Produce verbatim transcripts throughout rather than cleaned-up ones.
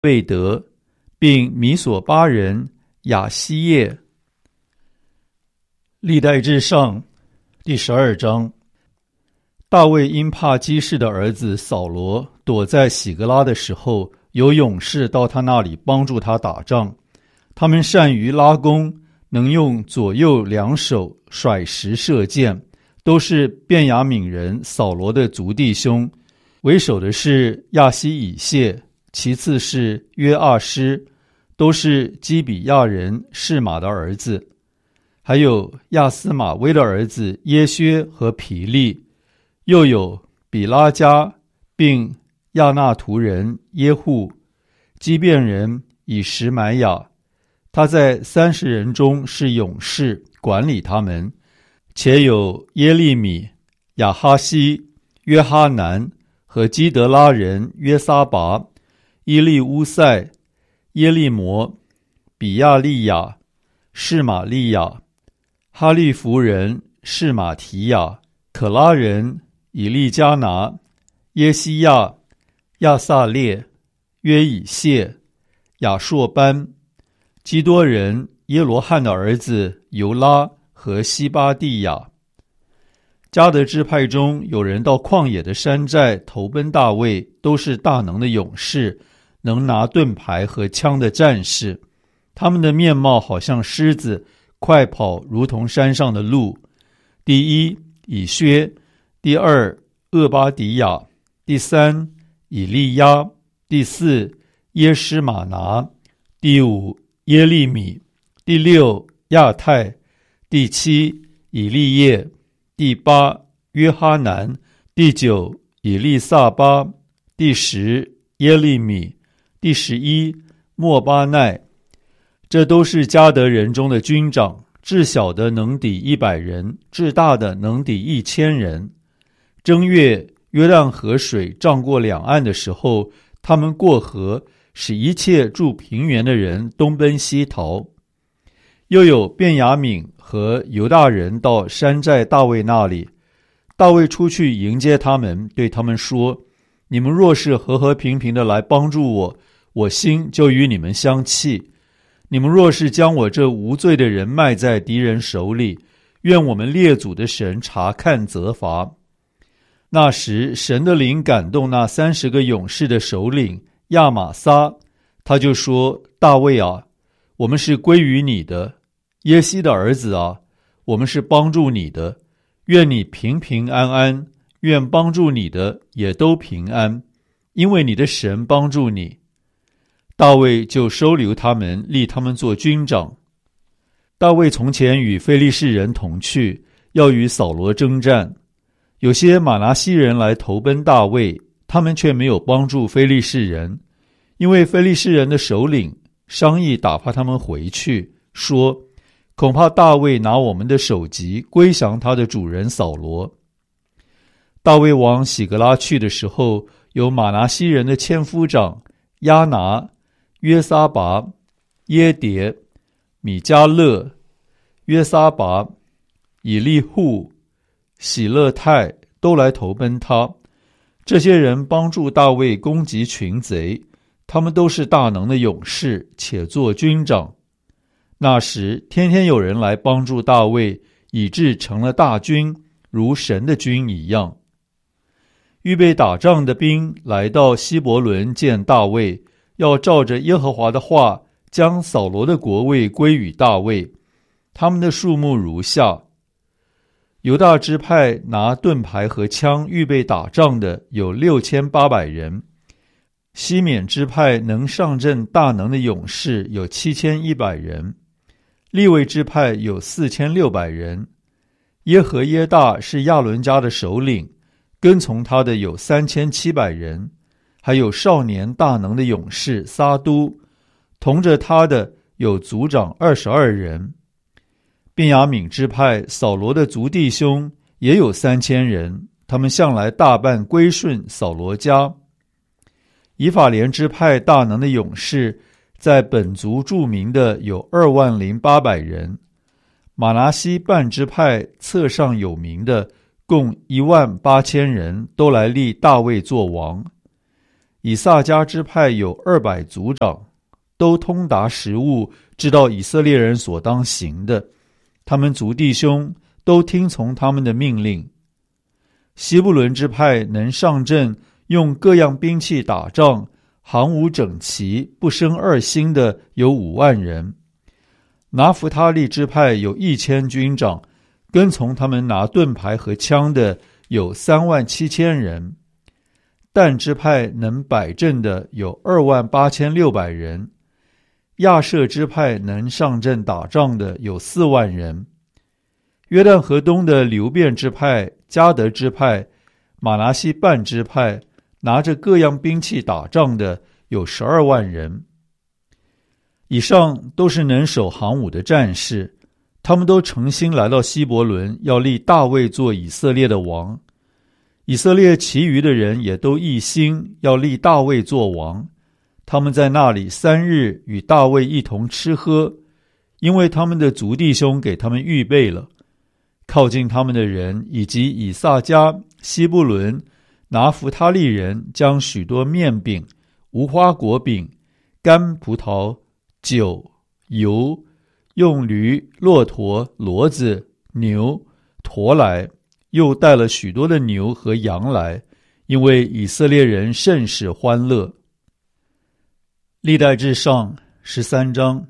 贝德，并米索巴人亚希叶。历代志上第十二章。大卫因怕基士的儿子扫罗躲在喜格拉的时候，有勇士到他那里帮助他打仗。他们善于拉弓，能用左右两手甩石射箭，都是便雅悯人扫罗的族弟兄。为首的是亚希以谢，其次是约阿施，都是基比亚人示玛的儿子。还有亚斯玛威的儿子耶薛和皮利，又有比拉加，并亚纳图人耶户，基遍人以实买亚。他在三十人中是勇士，管理他们。且有耶利米、亚哈西、约哈南和基德拉人约撒拔、伊利乌塞、耶利摩、比亚利亚、示玛利亚、哈利弗人示玛提亚、可拉人以利加拿、耶西亚、亚撒列、约以谢、亚硕班、基多人耶罗汉的儿子尤拉和西巴蒂亚。迦得支派中有人到旷野的山寨投奔大卫，都是大能的勇士，能拿盾牌和枪的战士。他们的面貌好像狮子，快跑如同山上的鹿。第一以薛，第二厄巴迪亚，第三以利亚，第四耶施玛拿，第五耶利米，第六亚太，第七以利叶，第八约哈南，第九以利撒巴，第十耶利米，第十一莫巴奈。这都是迦得人中的军长，至小的能抵一百人，至大的能抵一千人。正月，约旦河水涨过两岸的时候，他们过河，使一切住平原的人东奔西逃。又有便雅悯和犹大人到山寨大卫那里，大卫出去迎接他们，对他们说：你们若是和和平平的来帮助我，我心就与你们相契。你们若是将我这无罪的人卖在敌人手里，愿我们列祖的神查看责罚。那时神的灵感动那三十个勇士的首领亚玛撒，他就说：大卫啊，我们是归于你的，耶西的儿子啊，我们是帮助你的，愿你平平安安，愿帮助你的也都平安，因为你的神帮助你。大卫就收留他们，立他们做军长。大卫从前与非利士人同去，要与扫罗征战。有些马拿西人来投奔大卫，他们却没有帮助非利士人，因为非利士人的首领商议打发他们回去，说：恐怕大卫拿我们的首级归降他的主人扫罗。大卫往喜格拉去的时候，有马拿西人的千夫长亚拿、约撒拔、耶迭、米迦勒、约撒拔、以利户、喜勒泰都来投奔他。这些人帮助大卫攻击群贼，他们都是大能的勇士，且做军长。那时天天有人来帮助大卫，以致成了大军，如神的军一样。预备打仗的兵来到希伯伦见大卫，要照着耶和华的话，将扫罗的国位归与大卫。他们的数目如下：犹大支派拿盾牌和枪预备打仗的有六千八百人，西缅支派能上阵大能的勇士有七千一百人，利未支派有四千六百人。耶和耶大是亚伦家的首领，跟从他的有三千七百人，还有少年大能的勇士撒都，同着他的有族长二十二人。便雅悯支派扫罗的族弟兄也有三千人，他们向来大半归顺扫罗家。以法莲支派大能的勇士，在本族著名的有二万零八百人。马拿西半支派册上有名的共一万八千人，都来立大卫做王。 以萨迦支派有二百族长，都通达时务，知道以色列人所当行的，他们族弟兄都听从他们的命令。西布伦支派能上阵，用各样兵器打仗，行伍整齐，不生二心的有五万人。拿弗他利支派有一千军长，跟从他们拿盾牌和枪的有三万七千人。但支派能摆阵的有二万八千六百人。亚舍支派能上阵打仗的有四万人。约旦河东的流便支派、迦得支派、马拿西半支派，拿着各样兵器打仗的有十二万人。以上都是能守行伍的战士，他们都诚心来到希伯伦，要立大卫做以色列的王。以色列其余的人也都一心要立大卫做王。他们在那里三日与大卫一同吃喝，因为他们的族弟兄给他们预备了。靠近他们的人以及以萨迦、西布伦、拿弗他利人将许多面饼、无花果饼、干葡萄、酒、油，用驴、骆驼、骡子、牛驮来，又带了许多的牛和羊来，因为以色列人甚是欢乐。历代志上十三章。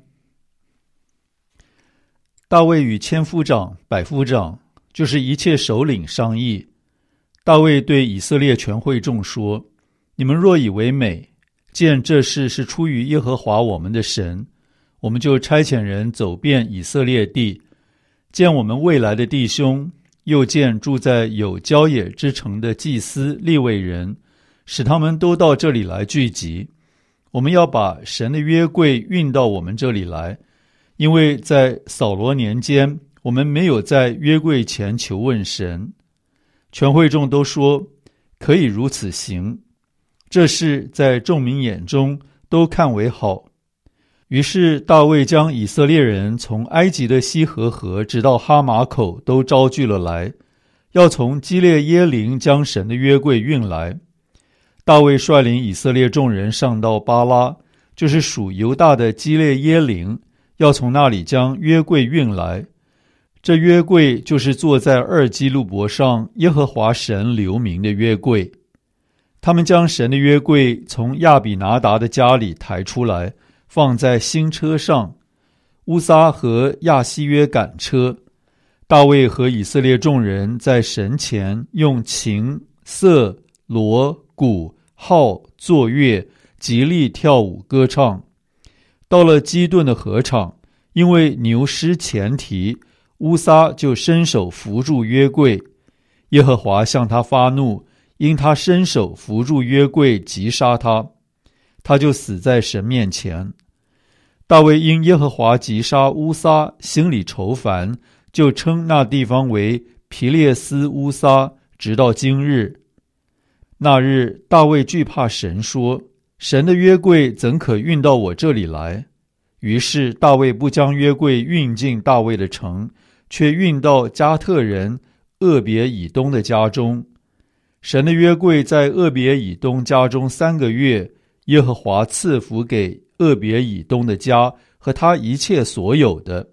大卫与千夫长、百夫长，就是一切首领商议。大卫对以色列全会众说：你们若以为美，见这事是出于耶和华我们的神，我们就差遣人走遍以色列地，见我们未来的弟兄，又见住在有郊野之城的祭司利未人，使他们都到这里来聚集。我们要把神的约柜运到我们这里来，因为在扫罗年间，我们没有在约柜前求问神。全会众都说可以如此行，这事在众民眼中都看为好。于是大卫将以色列人从埃及的西河河直到哈马口都招聚了来，要从基列耶琳将神的约柜运来。大卫率领以色列众人上到巴拉，就是属犹大的基列耶琳，要从那里将约柜运来。这约柜就是坐在二基路伯上耶和华神留名的约柜。他们将神的约柜从亚比拿达的家里抬出来，放在新车上。乌撒和亚西约赶车。大卫和以色列众人在神前用琴、瑟、锣、鼓、号、作乐，极力跳舞歌唱。到了基顿的禾场，因为牛失前蹄，乌撒就伸手扶住约柜。耶和华向他发怒，因他伸手扶住约柜，击杀他，他就死在神面前。大卫因耶和华击杀乌撒，心里愁烦，就称那地方为皮列斯乌撒，直到今日。那日大卫惧怕神，说：神的约柜怎可运到我这里来？于是大卫不将约柜运进大卫的城，却运到加特人俄别以东的家中。神的约柜在俄别以东家中三个月，耶和华赐福给俄别以东的家和他一切所有的。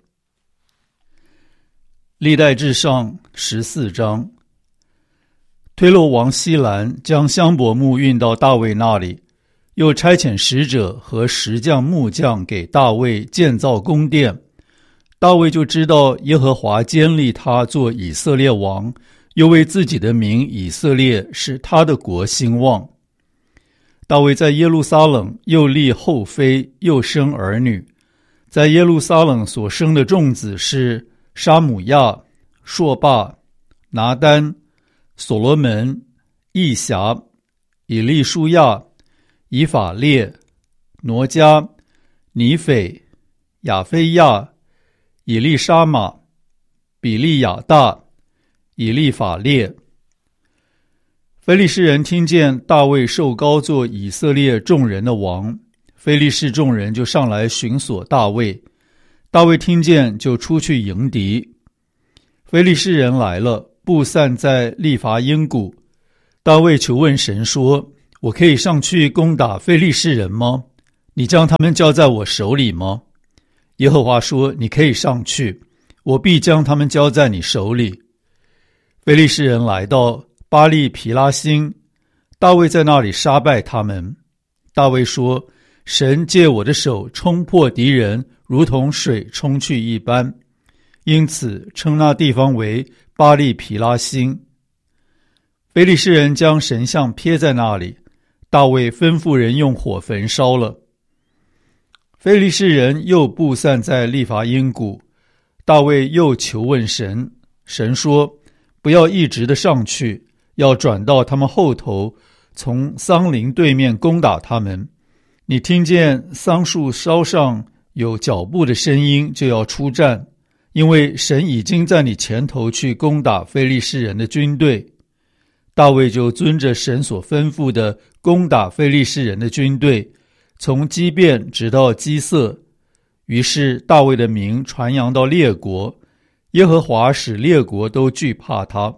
历代志上十四章。推罗王西兰将香柏木运到大卫那里，又差遣使者和石匠木匠给大卫建造宫殿。大卫就知道耶和华坚立他做以色列王，又为自己的名以色列使他的国兴旺。大卫在耶路撒冷又立后妃，又生儿女。在耶路撒冷所生的众子是沙姆亚、朔霸、拿单、所罗门、义辖、以利舒亚、以法列、挪迦、尼斐、亚非亚、以利沙玛、比利亚大、以利法列。非利士人听见大卫受膏做以色列众人的王，非利士众人就上来寻索大卫。大卫听见，就出去迎敌。非利士人来了，布散在利伐因谷。大卫求问神说： 我可以上去攻打非利士人吗？你将他们交在我手里吗？耶和华说，你可以上去，我必将他们交在你手里。非利士人来到巴利皮拉辛，大卫在那里杀败他们。大卫说，神借我的手冲破敌人，如同水冲去一般，因此称那地方为巴利皮拉辛。非利士人将神像撇在那里，大卫吩咐人用火焚烧了。非利士人又布散在利乏音谷，大卫又求问神，神说，不要一直的上去，要转到他们后头，从桑林对面攻打他们。你听见桑树梢上有脚步的声音，就要出战，因为神已经在你前头去攻打非利士人的军队。大卫就遵着神所吩咐的攻打非利士人的军队，从基遍直到基色。于是大卫的名传扬到列国，耶和华使列国都惧怕他。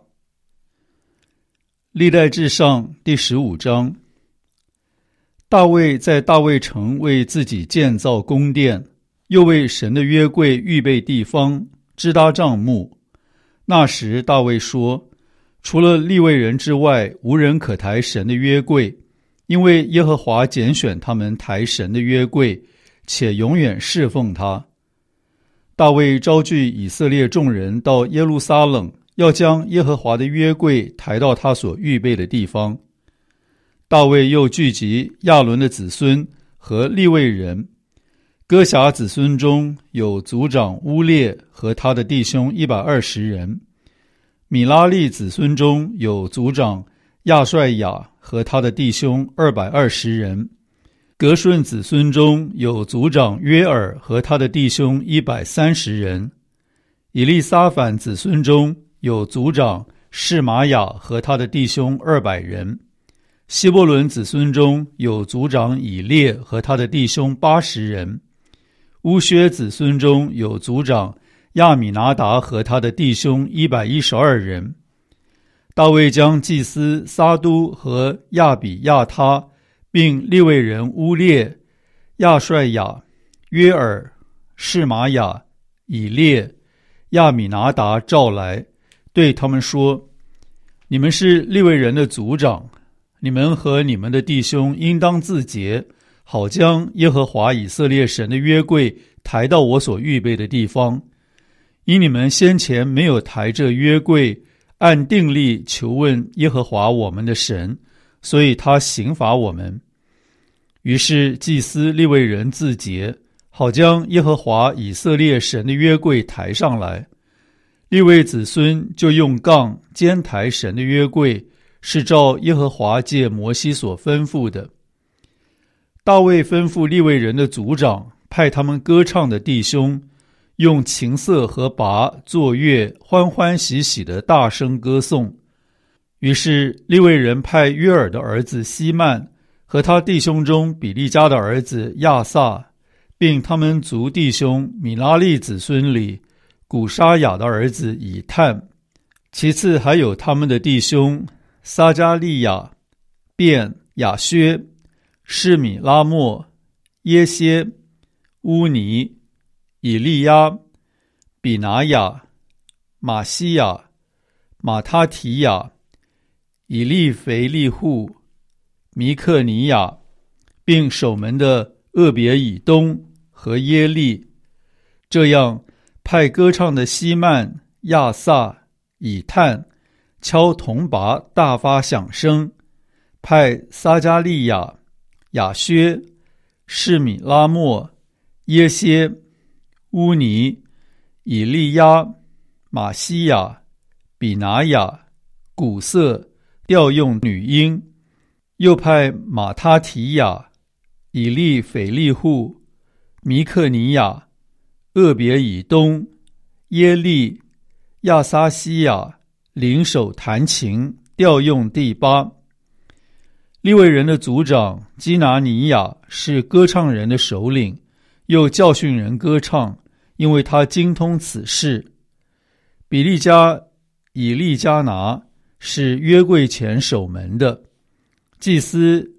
历代志上第十五章。大卫在大卫城为自己建造宫殿，又为神的约柜预备地方，支搭帐幕。那时大卫说，除了利未人之外，无人可抬神的约柜，因为耶和华拣选他们抬神的约柜，且永远侍奉他。大卫召聚以色列众人到耶路撒冷，要将耶和华的约柜抬到他所预备的地方。大卫又聚集亚伦的子孙和利未人，哥辖子孙中有族长乌列和他的弟兄一百二十人，米拉利子孙中有族长亚帅雅和他的弟兄二百二十人，革顺子孙中有族长约尔和他的弟兄一百三十人，以利撒反子孙中有族长示玛雅和他的弟兄二百人，希伯伦子孙中有族长以列和他的弟兄八十人，乌薛子孙中有族长亚米拿达和他的弟兄一百一十二人。大卫将祭司撒都和亚比亚他，并利未人乌列、亚帅雅、约尔、示玛雅、以列、亚米拿达召来，对他们说，你们是利未人的族长，你们和你们的弟兄应当自洁，好将耶和华以色列神的约柜抬到我所预备的地方。因你们先前没有抬这约柜，按定例求问耶和华我们的神，所以他刑罚我们。于是祭司利未人自洁，好将耶和华以色列神的约柜抬上来。利未子孙就用杠肩抬神的约柜，是照耶和华借摩西所吩咐的。大卫吩咐利未人的族长，派他们歌唱的弟兄用琴瑟和拔作乐，欢欢喜喜的大声歌颂。于是利未人派约尔的儿子希曼和他弟兄中比利家的儿子亚萨，并他们族弟兄米拉利子孙里古沙雅的儿子以探，其次还有他们的弟兄撒加利亚、便、雅薛、示米拉莫、耶歇、乌尼、以利亚、比拿雅、马西亚、马他提亚、以利腓利户、弥克尼亚，并守门的厄别以东和耶利。这样派歌唱的希曼、亚萨、以探敲铜拔大发响声，派撒加利亚、雅薛、示米拉莫、耶歇、乌尼、以利亚、马西亚、比拿雅、古瑟调用女音，又派马他提亚、以利腓利户、弥克尼亚、厄别以东、耶利、亚撒西亚领手弹琴，调用第八。利未人的族长基拿尼亚是歌唱人的首领，又教训人歌唱，因为他精通此事。比利家以利加拿是约柜前守门的，祭司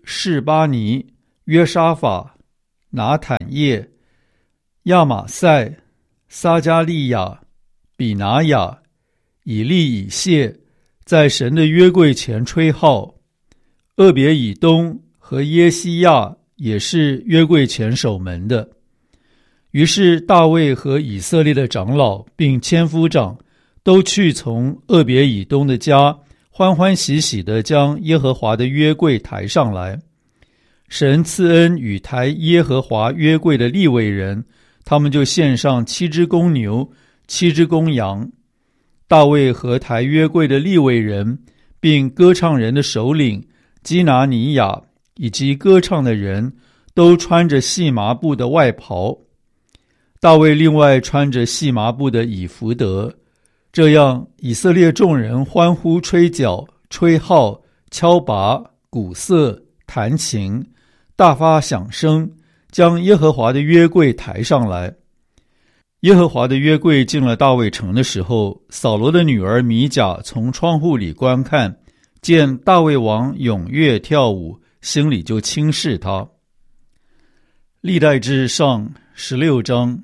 示巴尼、约沙法、拿坦叶、亚玛塞、撒加利亚、比拿雅、以利以谢在神的约柜前吹号。俄别以东和耶西亚也是约柜前守门的。于是大卫和以色列的长老并千夫长都去从俄别以东的家，欢欢喜喜地将耶和华的约柜抬上来。神赐恩与抬耶和华约柜的利未人，他们就献上七只公牛、七只公羊。大卫和抬约柜的利未人，并歌唱人的首领基拿尼亚以及歌唱的人，都穿着细麻布的外袍。大卫另外穿着细麻布的以弗得。这样以色列众人欢呼吹角、吹号、敲拔、鼓瑟、弹琴，大发响声，将耶和华的约柜抬上来。耶和华的约柜进了大卫城的时候，扫罗的女儿米甲从窗户里观看，见大卫王踊跃跳舞，心里就轻视他。历代志上十六章。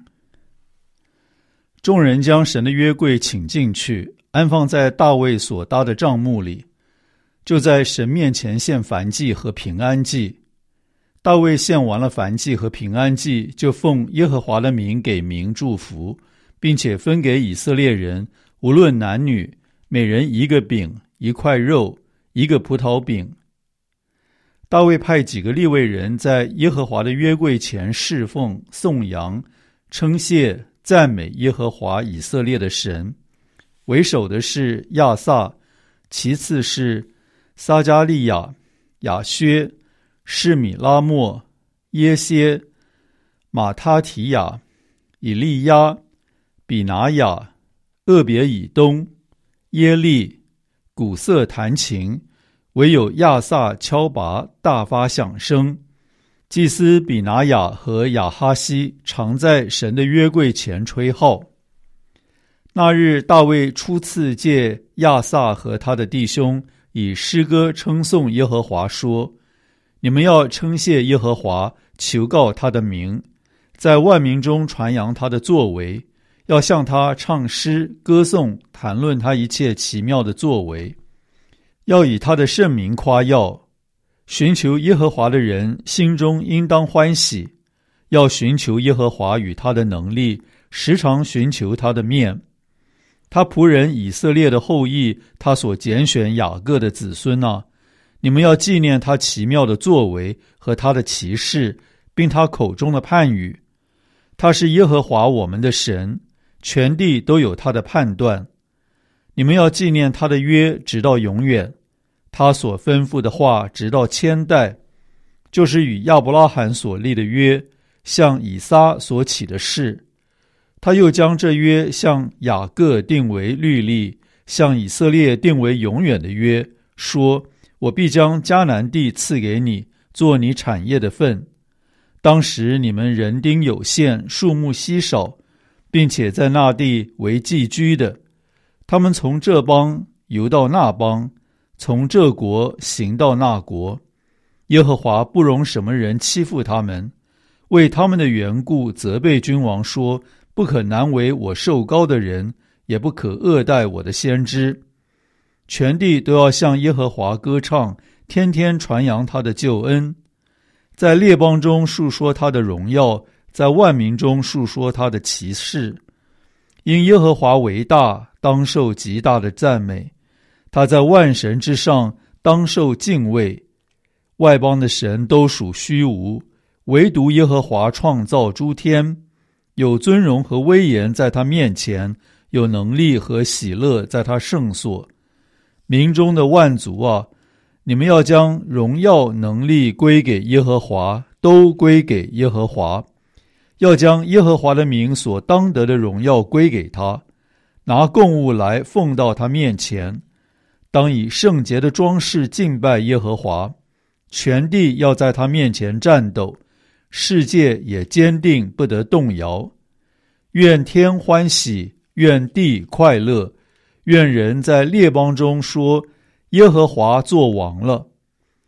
众人将神的约柜请进去，安放在大卫所搭的帐幕里，就在神面前献燔祭和平安祭。大卫献完了燔祭和平安祭，就奉耶和华的名给民祝福，并且分给以色列人，无论男女，每人一个饼、一块肉、一个葡萄饼。大卫派几个利未人在耶和华的约柜前侍奉、颂扬、称谢、赞美耶和华以色列的神。为首的是亚萨，其次是撒加利亚、亚薛、示米拉末、耶歇、马他提亚、以利亚、比拿雅、俄别以东、耶利、鼓瑟弹琴，唯有亚萨敲拔，大发响声。祭司比拿雅和亚哈西常在神的约柜前吹号。那日大卫初次借亚萨和他的弟兄以诗歌称颂耶和华，说：你们要称谢耶和华，求告他的名，在万民中传扬他的作为，要向他唱诗歌颂，谈论他一切奇妙的作为，要以他的圣名夸耀。寻求耶和华的人心中应当欢喜，要寻求耶和华与他的能力，时常寻求他的面。他仆人以色列的后裔，他所拣选雅各的子孙啊，你们要纪念他奇妙的作为和他的奇事，并他口中的判语。他是耶和华我们的神，全地都有他的判断。你们要纪念他的约，直到永远，他所吩咐的话直到千代，就是与亚伯拉罕所立的约，向以撒所起的誓。他又将这约向雅各定为律例，向以色列定为永远的约，说：我必将迦南地赐给你，做你产业的份。当时你们人丁有限，数目稀少，并且在那地为寄居的。他们从这邦游到那邦，从这国行到那国。耶和华不容什么人欺负他们，为他们的缘故责备君王说：不可难为我受膏的人，也不可恶待我的先知。全地都要向耶和华歌唱，天天传扬他的救恩，在列邦中述说他的荣耀，在万民中述说他的奇事。因耶和华为大，当受极大的赞美，他在万神之上，当受敬畏。外邦的神都属虚无，唯独耶和华创造诸天。有尊荣和威严在他面前，有能力和喜乐在他圣所。民中的万族啊，你们要将荣耀能力归给耶和华，都归给耶和华。要将耶和华的名所当得的荣耀归给他，拿供物来奉到他面前。当以圣洁的装饰敬拜耶和华，全地要在他面前战斗，世界也坚定不得动摇。愿天欢喜，愿地快乐，愿人在列邦中说：耶和华作王了。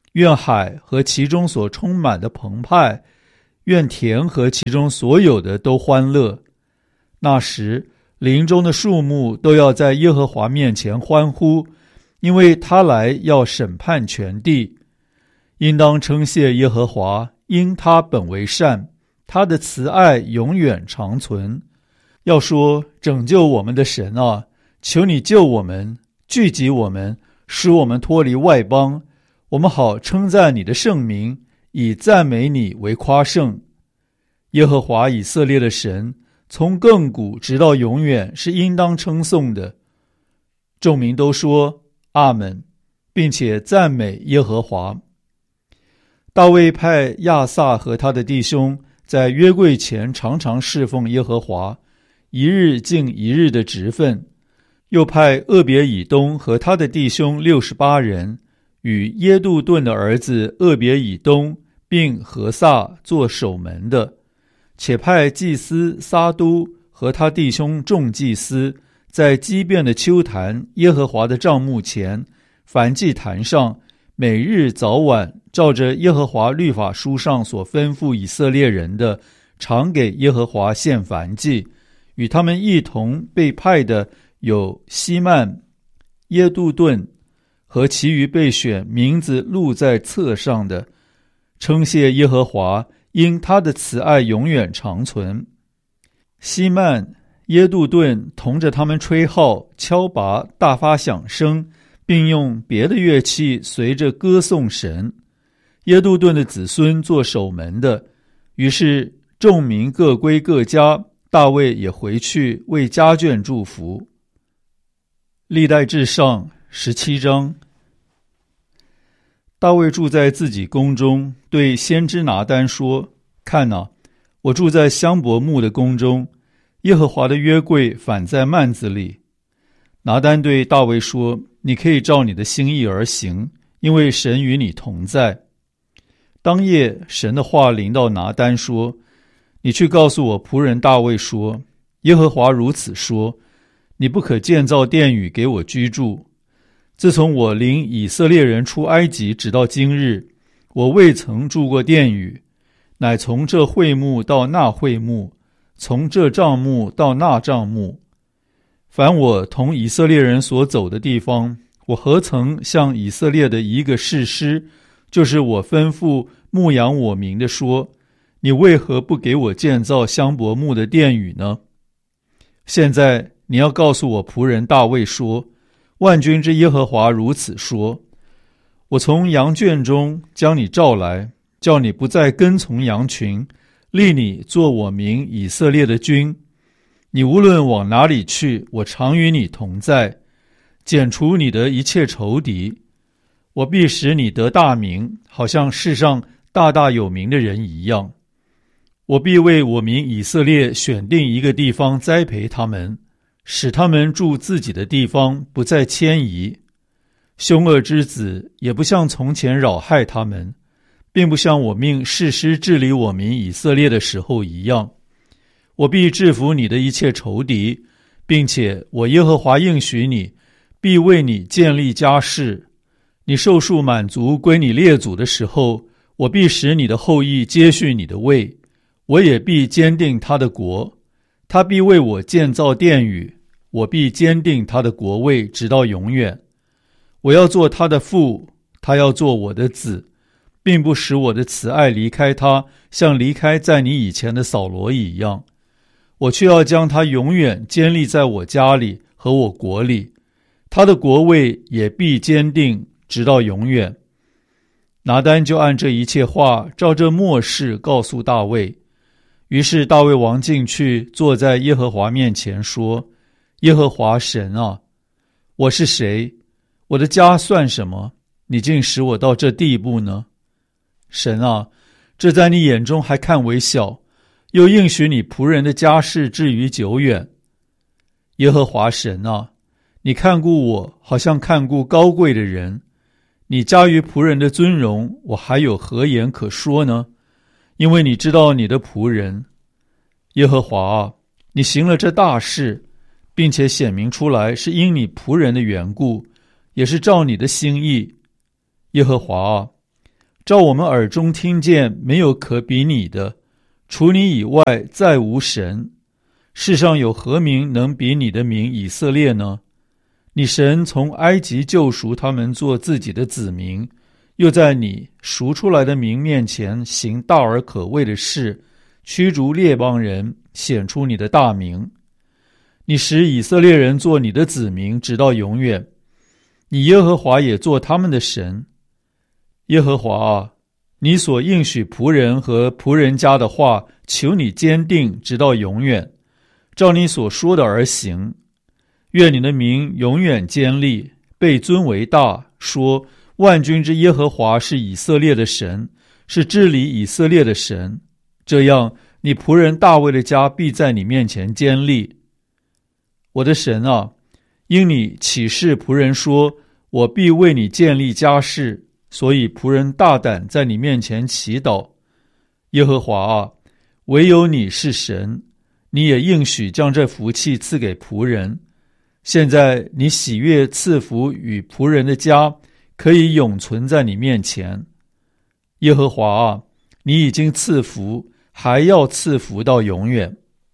愿海和其中所充满的澎湃，愿田和其中所有的都欢乐。那时，林中的树木都要在耶和华面前欢呼，因为他来要审判全地。应当称谢耶和华，因他本为善，他的慈爱永远长存。要说，拯救我们的神啊，求你救我们，聚集我们，使我们脱离外邦，我们好称赞你的圣名，以赞美你为夸胜。耶和华以色列的神，从亘古直到永远是应当称颂的。众民都说阿们，并且赞美耶和华。大卫派亚萨和他的弟兄在约柜前常常侍奉耶和华，一日尽一日的职分。又派俄别以东和他的弟兄六十八人，与耶杜顿的儿子俄别以东并何撒做守门的，且派祭司撒都和他弟兄众祭司，在基遍的丘坛耶和华的帐幕前，燔祭坛上，每日早晚照着耶和华律法书上所吩咐以色列人的，常给耶和华献燔祭。与他们一同被派的有希曼、耶杜顿和其余被选名字录在册上的，称谢耶和华，因他的慈爱永远长存。希曼、耶杜顿同着他们吹号、敲拔、大发响声，并用别的乐器随着歌颂神。耶杜顿的子孙做守门的。于是众民各归各家，大卫也回去为家眷祝福。历代志上十七章。大卫住在自己宫中，对先知拿单说：看哪，我住在香柏木的宫中，耶和华的约柜反在幔子里。拿单对大卫说：你可以照你的心意而行，因为神与你同在。当夜，神的话临到拿单说：你去告诉我仆人大卫说，耶和华如此说，你不可建造殿宇给我居住。自从我领以色列人出埃及直到今日，我未曾住过殿宇，乃从这会幕到那会幕，从这帐幕到那帐幕。凡我同以色列人所走的地方，我何曾向以色列的一个士师，就是我吩咐牧养我民的说，你为何不给我建造香柏木的殿宇呢？现在你要告诉我仆人大卫说，万军之耶和华如此说，我从羊圈中将你召来，叫你不再跟从羊群，立你做我民以色列的君。你无论往哪里去，我常与你同在，剪除你的一切仇敌。我必使你得大名，好像世上大大有名的人一样。我必为我民以色列选定一个地方栽培他们，使他们住自己的地方，不再迁移。凶恶之子也不像从前扰害他们，并不像我命士师治理我民以色列的时候一样。我必制服你的一切仇敌，并且我耶和华应许你，必为你建立家室。你寿数满足归你列祖的时候，我必使你的后裔接续你的位，我也必坚定他的国。他必为我建造殿宇，我必坚定他的国位直到永远。我要做他的父，他要做我的子，并不使我的慈爱离开他，像离开在你以前的扫罗一样。我却要将他永远坚立在我家里和我国里，他的国位也必坚定直到永远。拿单就按这一切话照这默示告诉大卫。于是大卫王进去，坐在耶和华面前说：耶和华神啊，我是谁？我的家算什么？你竟使我到这地步呢？神啊，这在你眼中还看为小，又应许你仆人的家事至于久远。耶和华神啊，你看顾我，好像看顾高贵的人。你加于仆人的尊荣，我还有何言可说呢？因为你知道你的仆人。耶和华啊，你行了这大事，并且显明出来，是因你仆人的缘故，也是照你的心意。耶和华啊， 照我们耳中听见，没有可比拟的，除你以外再无神。世上有何名能比你的名以色列呢？你神从埃及救赎他们做自己的子民，又在你赎出来的民面前行大而可畏的事，驱逐列邦人，显出你的大名。你使以色列人做你的子民，直到永远。你耶和华也做他们的神。耶和华啊，你所应许仆人和仆人家的话，求你坚定，直到永远，照你所说的而行。愿你的名永远坚立，被尊为大，说万军之耶和华是以色列的神，是治理以色列的神。这样，你仆人大卫的家必在你面前坚立。我的神啊，因你启示仆人说，我必为你建立家室，所以仆人大胆在你面前祈祷。耶和华啊，唯有你是神，你也应许将这福气赐给仆人。现在你喜悦赐福与仆人的家，可以永存在你面前。耶和华啊，你已经赐福，还要赐福到永远。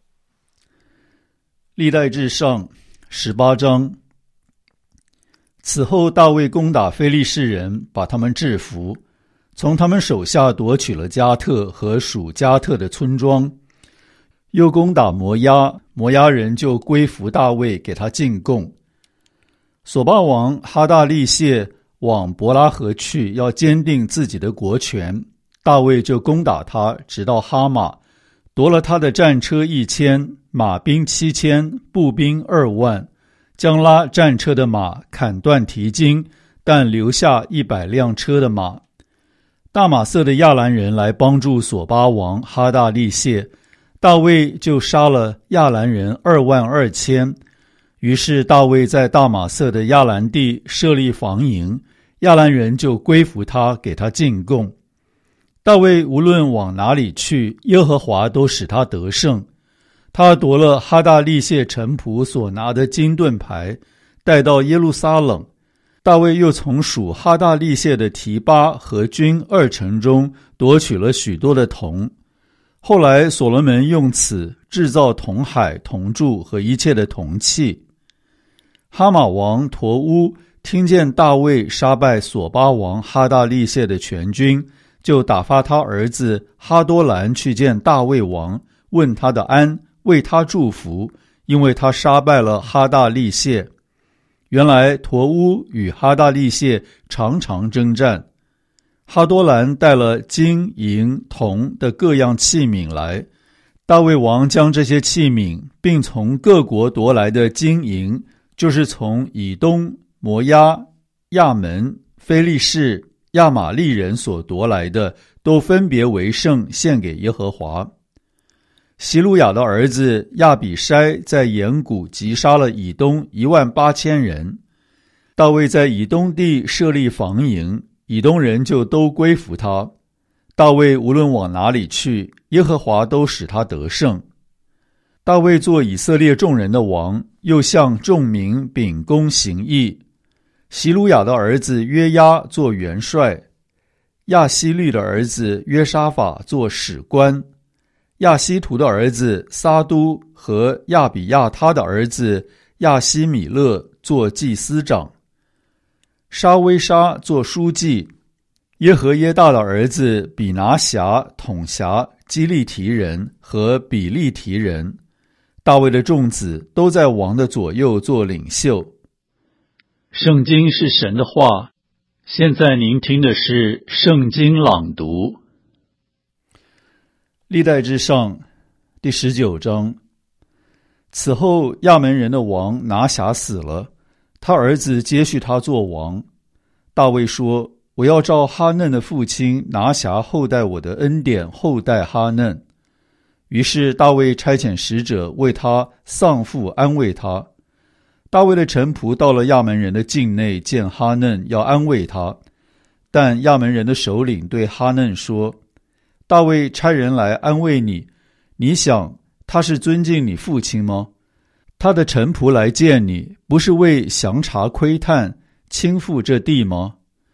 历代志上十八章。此后大卫攻打非利士人，把他们制服，从他们手下夺取了加特和属加特的村庄，又攻打摩押，摩押人就归服大卫，给他进贡。索巴王哈大利谢往伯拉河去，要坚定自己的国权，大卫就攻打他，直到哈马，夺了他的战车一千，马兵七千，步兵二万，将拉战车的马砍断蹄筋，但留下一百辆车的马。大马色的亚兰人来帮助索巴王哈大利谢，大卫就杀了亚兰人二万二千。于是大卫在大马色的亚兰地设立防营，亚兰人就归服他，给他进贡。大卫无论往哪里去，耶和华都使他得胜。他夺了哈大利谢臣仆所拿的金盾牌，带到耶路撒冷。大卫又从属哈大利谢的提巴和军二城中夺取了许多的铜。后来所罗门用此制造铜海、铜柱和一切的铜器。哈马王陀乌听见大卫杀败索巴王哈大利谢的全军，就打发他儿子哈多兰去见大卫王，问他的安，为他祝福，因为他杀败了哈大利谢。原来陀乌与哈大利谢常常征战。哈多兰带了金银铜的各样器皿来，大卫王将这些器皿并从各国夺来的金银，就是从以东、摩押、亚门、非利士、亚玛利人所夺来的，都分别为圣，献给耶和华。希鲁雅的儿子亚比筛在岩谷击杀了以东一万八千人。大卫在以东地设立防营，以东人就都归服他。大卫无论往哪里去，耶和华都使他得胜。大卫做以色列众人的王，又向众民秉公行义。希鲁雅的儿子约押做元帅，亚希律的儿子约沙法做史官，亚希图的儿子撒都和亚比亚他的儿子亚希米勒做祭司长，沙威沙做书记，耶和耶大的儿子比拿辖统辖基利提人和比利提人。大卫的众子都在王的左右做领袖。圣经是神的话，现在您听的是圣经朗读。历代志上第十九章。此后亚门人的王拿辖死了，他儿子接续他做王。大卫说，我要照哈嫩的父亲拿辖后代我的恩典后代哈嫩。于是大卫差遣使者为他丧父安慰他。大卫的臣仆到了亚门人的境内，见哈嫩，要安慰他。但亚门人的首领对哈嫩说，大卫差人来安慰你，你想他是尊敬你父亲吗？他的臣仆来见你，不是为详查窥探倾覆这地吗？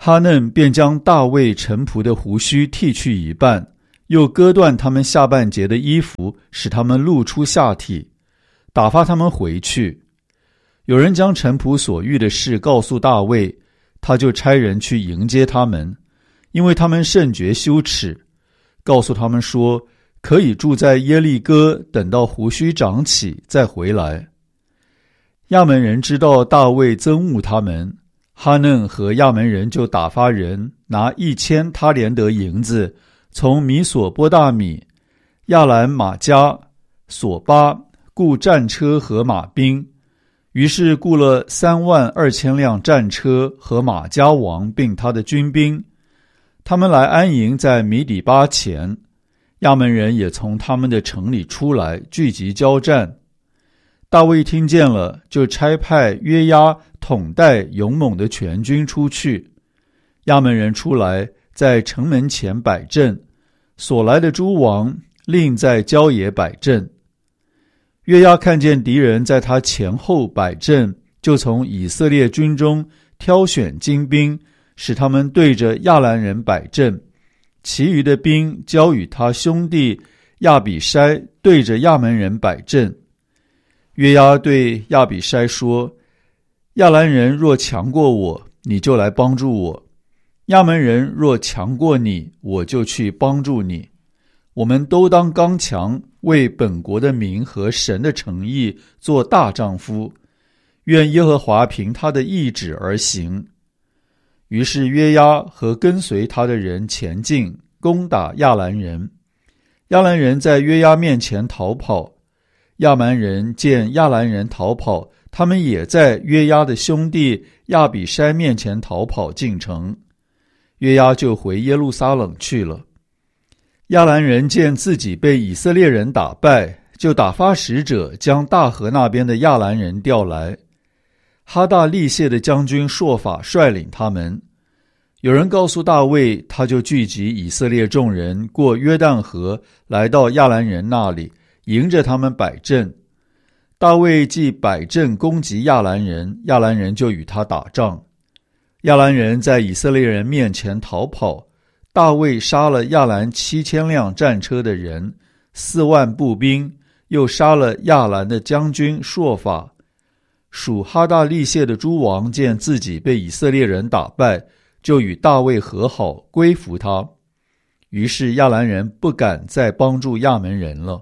哈嫩便将大卫臣仆的胡须剃去一半，又割断他们下半截的衣服，使他们露出下体，打发他们回去。有人将臣仆所遇的事告诉大卫，他就差人去迎接他们，因为他们甚觉羞耻，告诉他们说，可以住在耶利哥，等到胡须长起再回来。亚门人知道大卫憎恶他们，哈嫩和亚门人就打发人拿一千他连得银子，从米索波大米、亚兰马加、索巴雇战车和马兵，于是雇了三万二千辆战车和马加王并他的军兵，他们来安营在米底巴前。亚门人也从他们的城里出来，聚集交战。大卫听见了，就差派约押统带勇猛的全军出去。亚门人出来，在城门前摆阵，所来的诸王另在郊野摆阵。约押看见敌人在他前后摆阵，就从以色列军中挑选精兵，使他们对着亚兰人摆阵，其余的兵交与他兄弟亚比筛对着亚门人摆阵。约押对亚比筛说，亚兰人若强过我，你就来帮助我；亚门人若强过你，我就去帮助你。我们都当刚强，为本国的民和神的诚意做大丈夫，愿耶和华凭他的意志而行。于是约押和跟随他的人前进，攻打亚兰人。亚兰人在约押面前逃跑，亚蛮人见亚兰人逃跑，他们也在约押的兄弟亚比筛面前逃跑进城。约押就回耶路撒冷去了。亚兰人见自己被以色列人打败，就打发使者将大河那边的亚兰人调来。哈大利谢的将军朔法率领他们。有人告诉大卫，他就聚集以色列众人，过约旦河，来到亚兰人那里，迎着他们摆阵。大卫既摆阵攻击亚兰人，亚兰人就与他打仗。亚兰人在以色列人面前逃跑，大卫杀了亚兰七千辆战车的人，四万步兵，又杀了亚兰的将军朔法。属哈大利谢的诸王见自己被以色列人打败，就与大卫和好，归服他。于是亚兰人不敢再帮助亚门人了。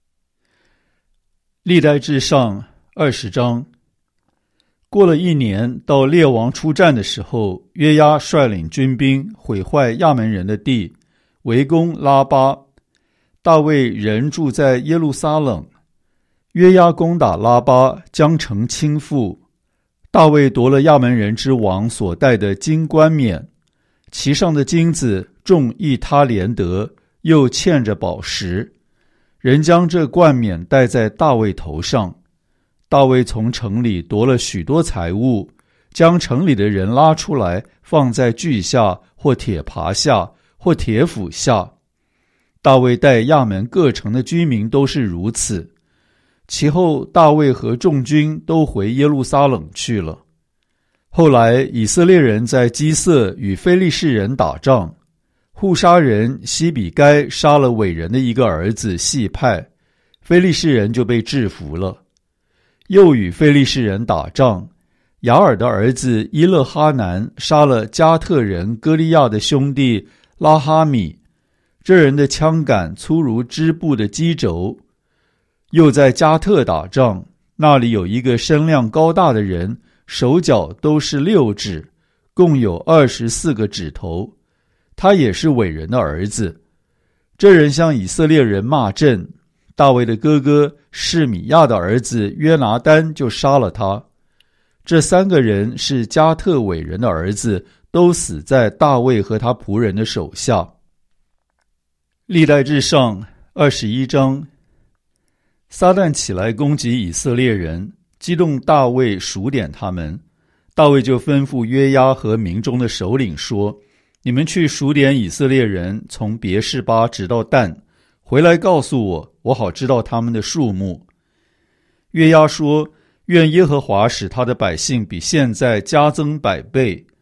历代志上二十章。过了一年，到列王出战的时候，约押率领军兵毁坏亚门人的地，围攻拉巴。大卫人住在耶路撒冷。约押攻打拉巴，将城倾覆。大卫夺了亚门人之王所戴的金冠冕，其上的金子重一他连得，又嵌着宝石。人将这冠冕戴在大卫头上。大卫从城里夺了许多财物，将城里的人拉出来，放在锯下，或铁耙下，或铁斧下。大卫待亚门各城的居民都是如此。其后大卫和众军都回耶路撒冷去了。后来以色列人在基色与非利士人打仗，户沙人西比该杀了伟人的一个儿子细派，非利士人就被制服了。又与非利士人打仗，雅尔的儿子伊勒哈南杀了加特人歌利亚的兄弟拉哈米，这人的枪杆粗如织布的机轴。又在加特打仗，那里有一个身量高大的人，手脚都是六指，共有二十四个指头，他也是伟人的儿子。这人向以色列人骂阵，大卫的哥哥示米亚的儿子约拿单就杀了他。这三个人是加特伟人的儿子，都死在大卫和他仆人的手下。历代志上二十一章。撒旦起来攻击以色列人，激动大卫数点他们。大卫就吩咐约押和民中的首领说，你们去数点以色列人，从别是巴直到但，回来告诉我，我好知道他们的数目。约押说，愿耶和华使他的百姓比现在加增百倍。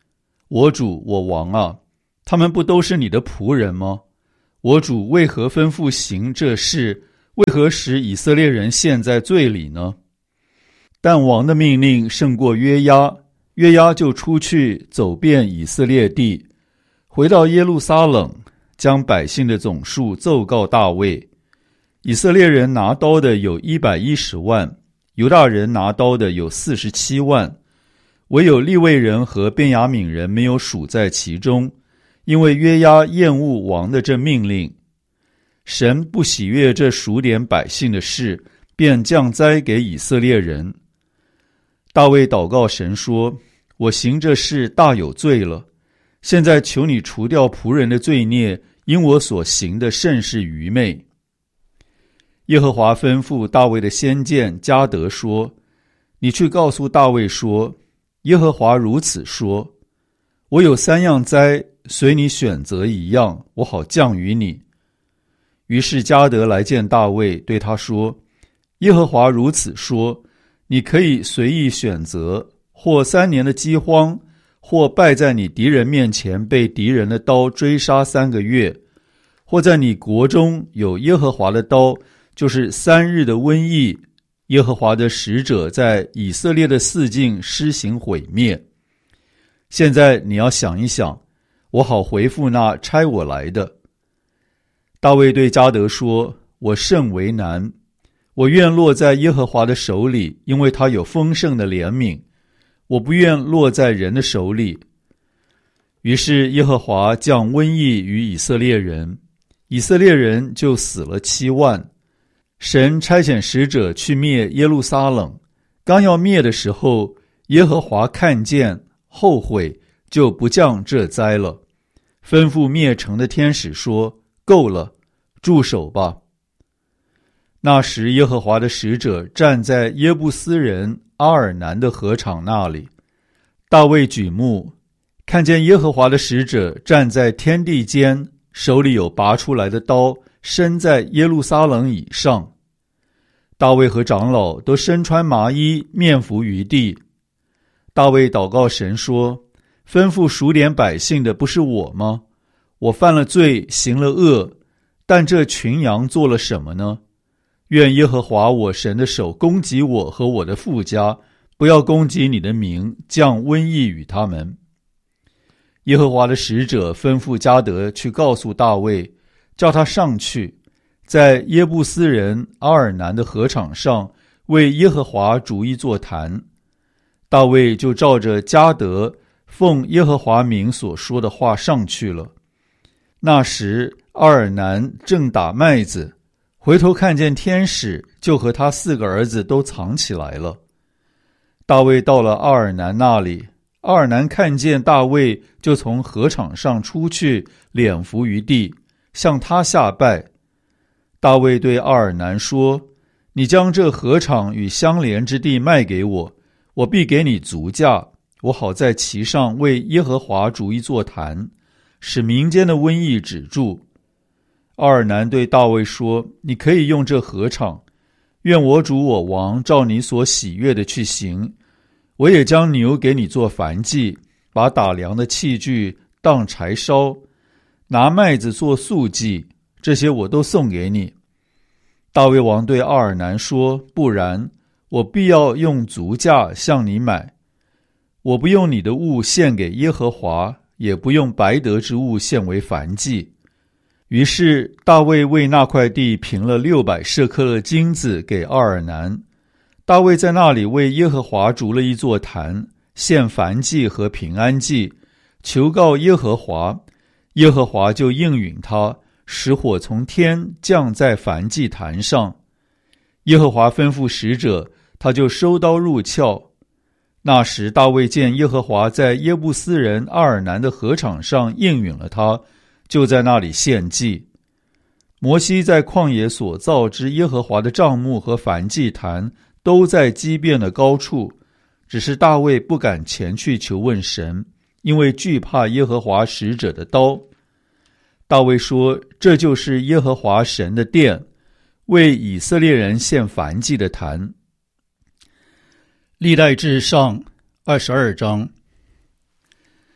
我主我王啊，他们不都是你的仆人吗？我主为何吩咐行这事？为何使以色列人陷在罪里呢？但王的命令胜过约押，约押就出去走遍以色列地，回到耶路撒冷，将百姓的总数奏告大卫。以色列人拿刀的有一百一十万，犹大人拿刀的有四十七万，唯有利未人和便雅悯人没有属在其中，因为约押厌恶王的这命令。神不喜悦这数点百姓的事，便降灾给以色列人。大卫祷告神说：我行这事大有罪了，现在求你除掉仆人的罪孽，因我所行的甚是愚昧。耶和华吩咐大卫的先见迦得说：你去告诉大卫说，耶和华如此说，我有三样灾，随你选择一样，我好降于你。于是迦得来见大卫，对他说：耶和华如此说，你可以随意选择，或三年的饥荒，或败在你敌人面前被敌人的刀追杀三个月，或在你国中有耶和华的刀，就是三日的瘟疫，耶和华的使者在以色列的四境施行毁灭。现在你要想一想，我好回复那差我来的。大卫对迦得说：我甚为难，我愿落在耶和华的手里，因为他有丰盛的怜悯，我不愿落在人的手里。于是耶和华降瘟疫于以色列人，以色列人就死了七万。神差遣使者去灭耶路撒冷，刚要灭的时候，耶和华看见后悔，就不降这灾了，吩咐灭城的天使说：够了，住手吧。那时耶和华的使者站在耶布斯人阿尔南的河场那里，大卫举目看见耶和华的使者站在天地间，手里有拔出来的刀，身在耶路撒冷以上。大卫和长老都身穿麻衣，面伏于地。大卫祷告神说：吩咐数点百姓的不是我吗？我犯了罪，行了恶，但这群羊做了什么呢？愿耶和华我神的手攻击我和我的父家，不要攻击你的名，降瘟疫与他们。耶和华的使者吩咐迦得去告诉大卫，叫他上去，在耶布斯人阿尔南的河场上为耶和华筑一座坛。大卫就照着迦得奉耶和华名所说的话上去了。那时阿尔南正打麦子，回头看见天使，就和他四个儿子都藏起来了。大卫到了阿尔南那里，阿尔南看见大卫，就从河场上出去，脸伏于地，向他下拜。大卫对阿尔南说：你将这河场与相连之地卖给我，我必给你足价，我好在其上为耶和华筑一座坛，使民间的瘟疫止住。阿尔南对大卫说：你可以用这河场，愿我主我王照你所喜悦的去行。我也将牛给你做燔祭，把打粮的器具当柴烧，拿麦子做素祭，这些我都送给你。大卫王对阿尔南说：不然，我必要用足价向你买。我不用你的物献给耶和华，也不用白得之物献为燔祭。于是大卫为那块地平了六百舍克勒金子给阿尔南。大卫在那里为耶和华筑了一座坛，献燔祭和平安祭，求告耶和华，耶和华就应允他，使火从天降在燔祭坛上。耶和华吩咐使者，他就收刀入鞘。那时大卫见耶和华在耶布斯人阿尔南的河场上应允了他，就在那里献祭。摩西在旷野所造之耶和华的帐幕和燔祭坛都在基遍的高处，只是大卫不敢前去求问神，因为惧怕耶和华使者的刀。大卫说：这就是耶和华神的殿，为以色列人献燔祭的坛。历代志上二十二章。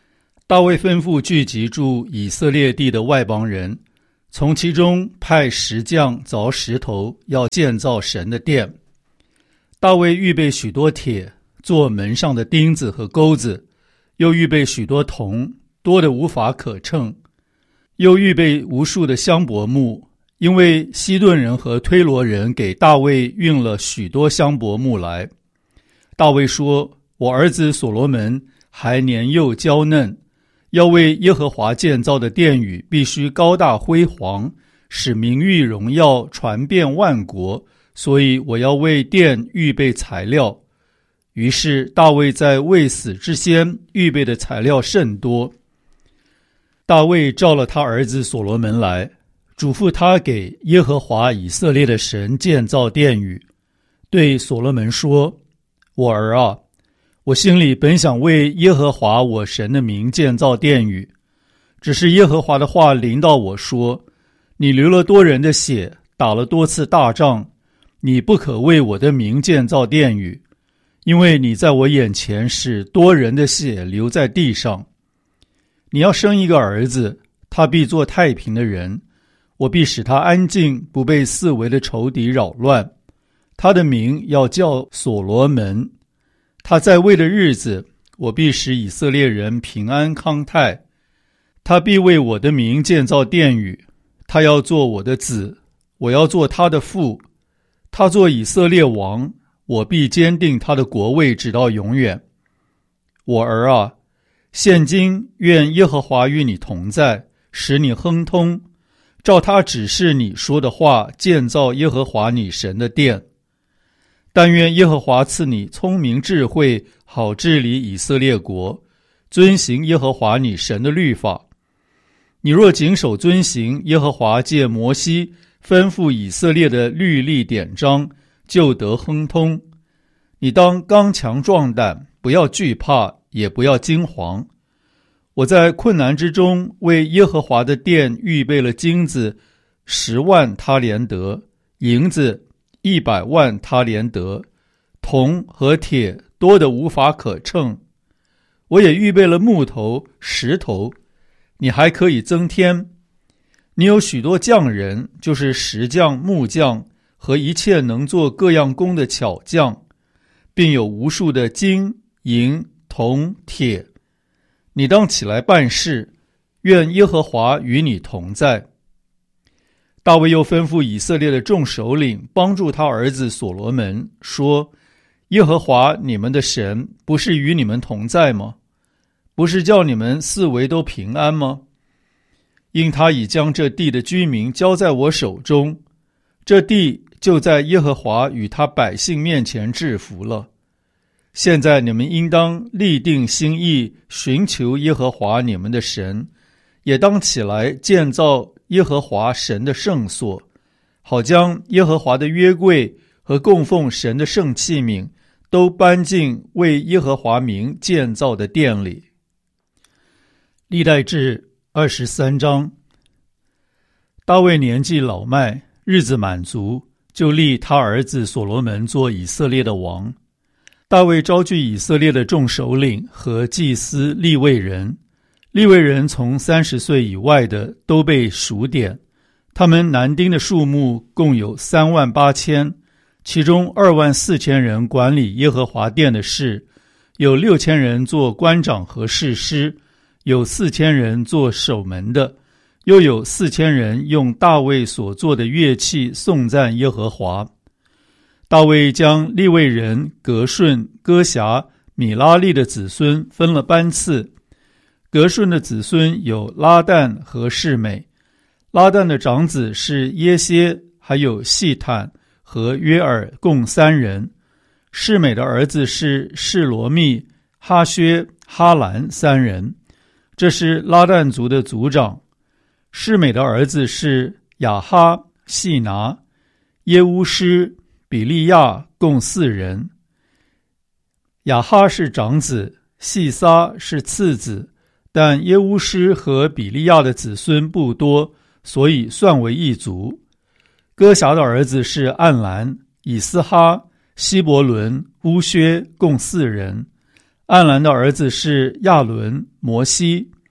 大卫吩咐聚集住以色列地的外邦人，从其中派石匠凿石头，要建造神的殿。大卫预备许多铁，做门上的钉子和钩子，又预备许多铜，多得无法可称，又预备无数的香柏木，因为西顿人和推罗人给大卫运了许多香柏木来。大卫说：我儿子所罗门还年幼娇嫩，要为耶和华建造的殿宇必须高大辉煌，使名誉荣耀传遍万国，所以我要为殿预备材料。于是大卫在未死之先预备的材料甚多。大卫召了他儿子所罗门来，嘱咐他给耶和华以色列的神建造殿宇，对所罗门说：我儿啊，我心里本想为耶和华我神的名建造殿宇，只是耶和华的话临到我说：你流了多人的血，打了多次大仗，你不可为我的名建造殿宇，因为你在我眼前使多人的血流在地上。你要生一个儿子，他必做太平的人，我必使他安静，不被四围的仇敌扰乱。他的名要叫所罗门。他在位的日子，我必使以色列人平安康泰。他必为我的名建造殿宇，他要做我的子，我要做他的父。他做以色列王，我必坚定他的国位直到永远。我儿啊，现今愿耶和华与你同在，使你亨通，照他指示你说的话，建造耶和华你神的殿。但愿耶和华赐你聪明智慧，好治理以色列国，遵行耶和华你神的律法。你若谨守遵行耶和华借摩西吩咐以色列的律例典章，就得亨通。你当刚强壮胆，不要惧怕，也不要惊惶。我在困难之中为耶和华的殿预备了金子十万他连得，银子一百万他连得，铜和铁多得无法可称。我也预备了木头石头，你还可以增添。你有许多匠人，就是石匠木匠和一切能做各样工的巧匠，并有无数的金银铜铁。你当起来办事，愿耶和华与你同在。大卫又吩咐以色列的众首领帮助他儿子所罗门，说：耶和华你们的神不是与你们同在吗？不是叫你们四围都平安吗？因他已将这地的居民交在我手中，这地就在耶和华与他百姓面前制服了。现在你们应当立定心意，寻求耶和华你们的神，也当起来建造耶和华神的圣所，好将耶和华的约柜和供奉神的圣器皿都搬进为耶和华名建造的殿里。历代志二十三章。大卫年纪老迈，日子满足，就立他儿子所罗门做以色列的王。大卫招聚以色列的众首领和祭司利未人，利未人从三十岁以外的都被数点，他们男丁的数目共有三万八千，其中二万四千人管理耶和华殿的事，有六千人做官长和士师，有四千人做守门的，又有四千人用大卫所做的乐器颂赞耶和华。大卫将利未人革顺、哥辖、米拉利的子孙分了班次。革顺的子孙有拉旦和示美，拉旦的长子是耶歇，还有细坦和约尔，共三人。示美的儿子是示罗密、哈薛、哈兰三人，这是拉旦族的族长。示美的儿子是亚哈、细拿、耶乌施、比利亚，共四人。亚哈是长子，细撒是次子，但耶乌施和比利亚的子孙不多，所以算为一族。哥辖的儿子是暗兰、以斯哈、希伯伦、乌薛，共四人。暗兰的儿子是亚伦、摩西。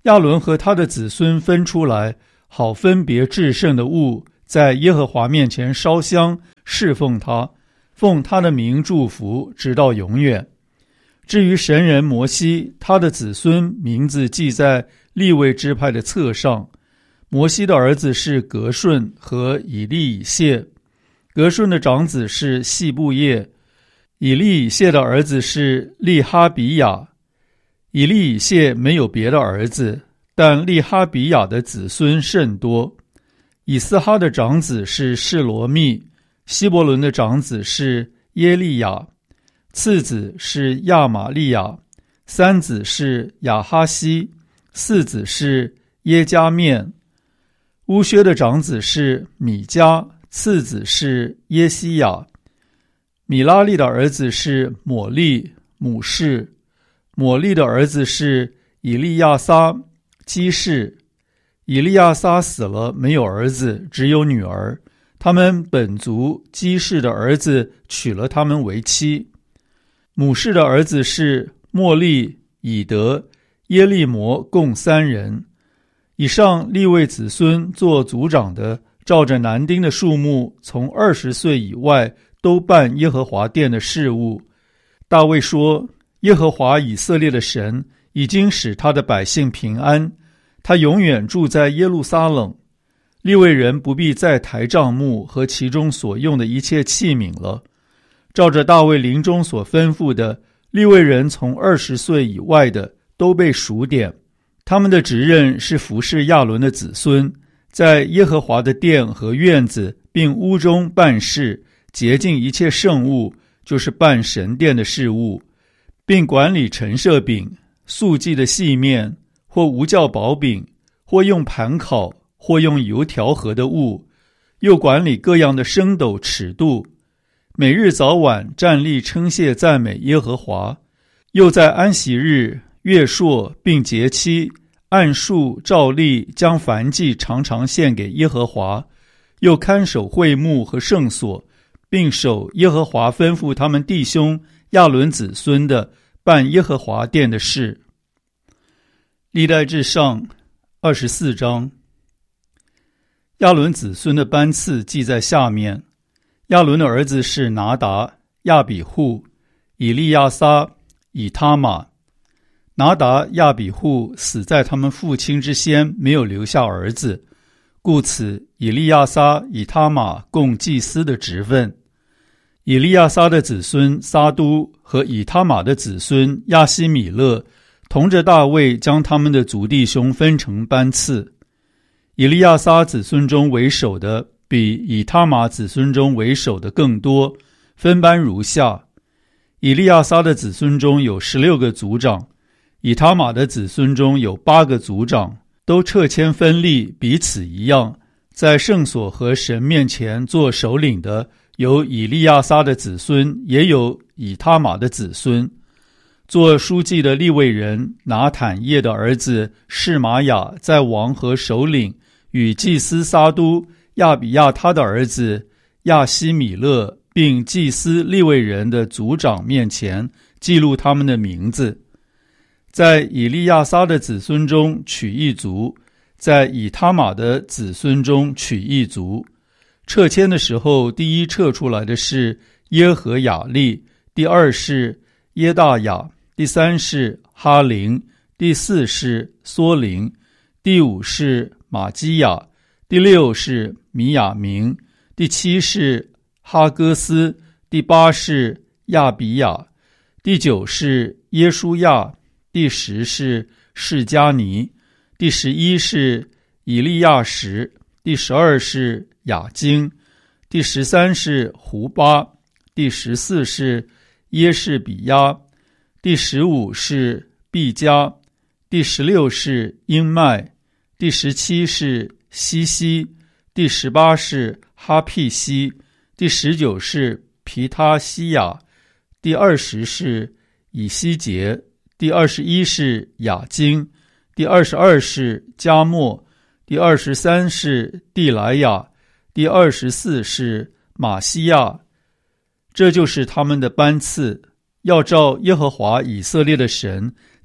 亚伦和他的子孙分出来，好分别至圣的物，在耶和华面前烧香侍奉他，奉他的名祝福，直到永远。至于神人摩西，他的子孙名字记在利未支派的册上。摩西的儿子是革顺和以利以谢，革顺的长子是细布叶，以利以谢的儿子是利哈比亚。以利以谢没有别的儿子，但利哈比亚的子孙甚多。以斯哈的长子是示罗密，希伯伦的长子是耶利亚，次子是亚玛利亚，三子是亚哈西，四子是耶加面。乌薛的长子是米迦，次子是耶西亚。米拉利的儿子是抹利、母士。抹利的儿子是以利亚撒、基士。以利亚撒死了，没有儿子，只有女儿。他们本族基士的儿子娶了他们为妻。母士的儿子是莫利、以德、耶利摩，共三人。以上利未子孙做族长的，照着男丁的数目，从二十岁以外都办耶和华殿的事务。大卫说，耶和华以色列的神已经使他的百姓平安，他永远住在耶路撒冷。利未人不必再抬帐幕和其中所用的一切器皿了。照着大卫临终所吩咐的，利未人从二十岁以外的都被数点，他们的职任是服侍亚伦的子孙，在耶和华的殿和院子并屋中办事，洁净一切圣物，就是办神殿的事务，并管理陈设饼、素祭的细面，或无酵薄饼，或用盘烤，或用油调和的物，又管理各样的升斗尺度，每日早晚站立称谢赞美耶和华，又在安息日、月朔并节期按数照例将燔祭常常献给耶和华，又看守会幕和圣所，并守耶和华吩咐他们弟兄亚伦子孙的办耶和华殿的事。历代志上二十四章。亚伦子孙的班次记在下面。亚伦的儿子是拿达、亚比户、以利亚撒、以他玛。拿达、亚比户死在他们父亲之先，没有留下儿子，故此以利亚撒、以他玛共祭司的职分。以利亚撒的子孙撒都和以他玛的子孙亚希米勒同着大卫将他们的族弟兄分成班次。以利亚撒子孙中为首的比以他玛子孙中为首的更多，分班如下：以利亚撒的子孙中有十六个族长，以他玛的子孙中有八个族长，都掣签分立，彼此一样。在圣所和神面前做首领的有以利亚撒的子孙，也有以他玛的子孙。做书记的利未人拿坦叶的儿子示玛雅，在王和首领与祭司撒都、亚比亚他的儿子亚希米勒并祭司利未人的族长面前记录他们的名字。在以利亚撒的子孙中取一族，在以他玛的子孙中取一族。掣签的时候，第一掣出来的是耶和雅利，第二是耶大雅，第三是哈林，第四是梭林，第五是马基亚，第六是米亚明，第七是哈戈斯，第八是亚比亚，第九是耶书亚，第十是示迦尼，第十一是以利亚什，第十二是雅京，第十三是胡巴，第十四是耶士比亚，第十五是毕加，第十六是英麦，第十七是西西，第十八是哈庇西，第十九是皮他西亚，第二十是以西结，第二十一是雅京，第二十二是加莫，第二十三是蒂莱亚，第二十四是马西亚。这就是他们的班次，要照耶和华以色列的神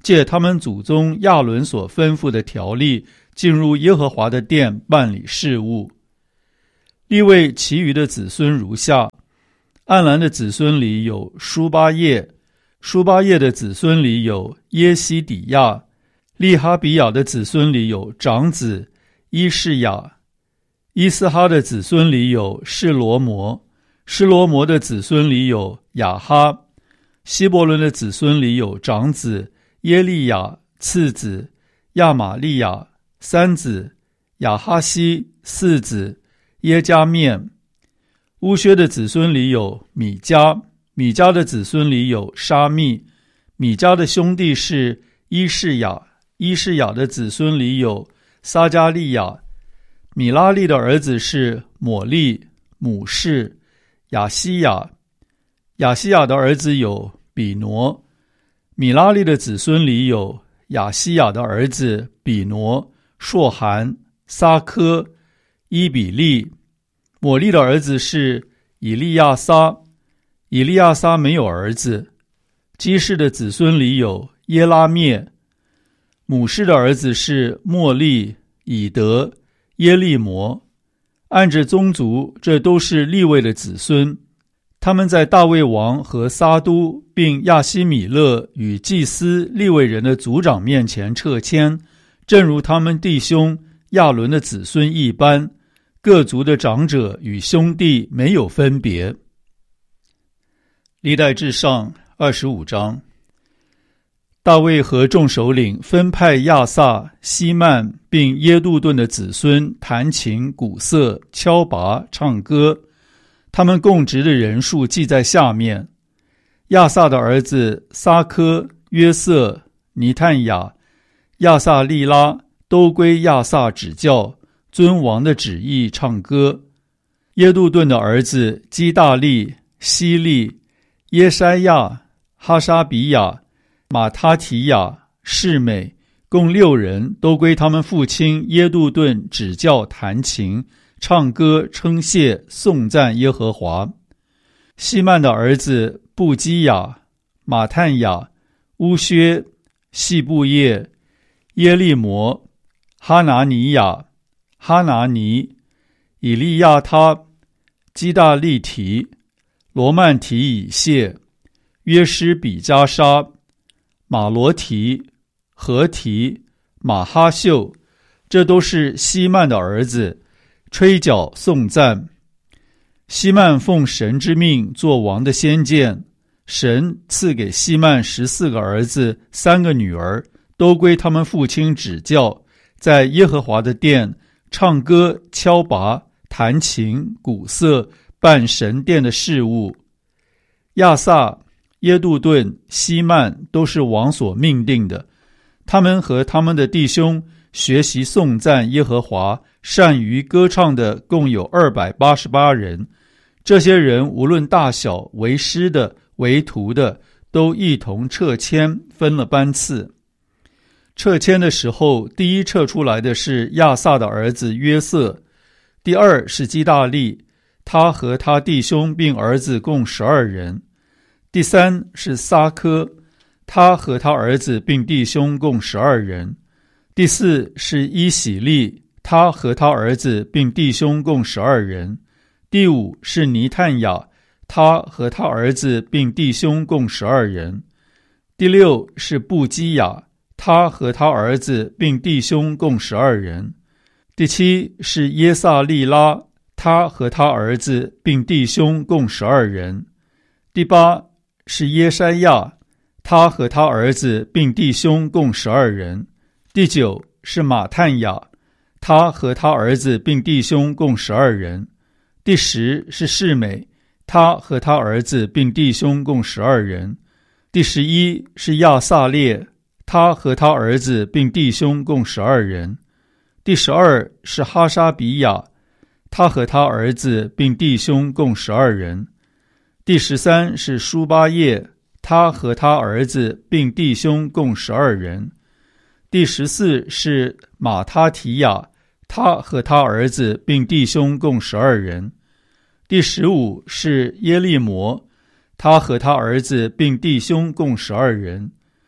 借他们祖宗亚伦所吩咐的条例，进入耶和华的殿办理事务。利未其余的子孙如下：暗兰的子孙里有书巴叶，书巴叶的子孙里有耶西底亚，利哈比亚的子孙里有长子伊士雅，伊斯哈的子孙里有示罗摩，示罗摩的子孙里有雅哈，希伯伦的子孙里有长子耶利亚，次子亚玛利亚，三子亚哈西，四子耶加面。乌薛的子孙里有米迦，米迦的子孙里有沙密，米迦的兄弟是伊士雅，伊士雅的子孙里有撒加利亚。米拉利的儿子是抹利、母士、亚西亚，亚西亚的儿子有比挪。米拉利的子孙里有亚西亚的儿子比挪、硕含、撒科、伊比利。抹利的儿子是以利亚撒，以利亚撒没有儿子。基士的子孙里有耶拉灭。母士的儿子是莫利、以德、耶利摩。按着宗族，这都是利未的子孙。他们在大卫王和撒都并亚希米勒与祭司利未人的族长面前撤迁，正如他们弟兄亚伦的子孙一般，各族的长者与兄弟没有分别。历代志上二十五章。大卫和众首领分派亚萨、希曼并耶杜顿的子孙弹琴、鼓瑟、敲拔、唱歌，他们供职的人数记在下面：亚萨的儿子撒科、约瑟、尼探雅、亚萨利拉都归亚萨指教，遵王的旨意唱歌。耶杜顿的儿子基大利、希利、耶筛亚、哈沙比亚、马他提亚、示美，共六人，都归他们父亲耶杜顿指教弹琴、唱歌、称谢、颂赞耶和华。希曼的儿子布基亚、马探雅、乌薛、细布叶、耶利摩、哈拿尼亚、哈拿尼、以利亚他、基大利提、罗曼提以谢、约施比加沙、马罗提、何提、马哈秀，这都是希曼的儿子，吹角颂赞。希曼奉神之命做王的先见，神赐给希曼十四个儿子，三个女儿，都归他们父亲指教，在耶和华的殿唱歌、敲拔、弹琴、鼓瑟，办神殿的事务。亚萨、耶杜顿、希曼都是王所命定的，他们和他们的弟兄学习颂赞耶和华，善于歌唱的共有二百八十八人。这些人无论大小，为师的、为徒的，都一同撤迁，分了班次。撤迁的时候，第一撤出来的是亚萨的儿子约瑟，第二是基大利，他和他弟兄并儿子共十二人。第三是撒科，他和他儿子并弟兄共十二人。第四是伊喜利，他和他儿子并弟兄共十二人。第五是尼探雅，他和他儿子并弟兄共十二人。第六是布基亚，他和他儿子并弟兄共十二人。第七是耶萨利拉，他和他儿子并弟兄共十二人。第八是耶筛亚，他和他儿子并弟兄共十二人。第九是马探雅，他和他儿子并弟兄共十二人。第十是示美，他和他儿子并弟兄共十二人。第十一是亚萨列，他和他儿子并弟兄共十二人。第十二是哈沙比亚，他和他儿子并弟兄共十二人。第十三是书巴叶，他和他儿子并弟兄共十二人。第十四是马他提亚，他和他儿子并弟兄共十二人。第十五是耶利摩，他和他儿子并弟兄共十二人。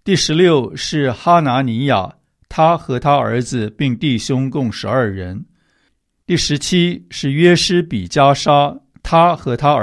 第十六是哈拿尼亚，他和他儿子并弟兄共十二人。第十七是约施比加沙，他和他儿